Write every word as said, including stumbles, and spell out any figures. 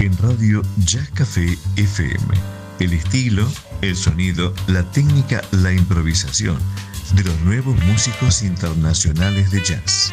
en Radio Jazz Café F M. El estilo, el sonido, la técnica, la improvisación de los nuevos músicos internacionales de jazz.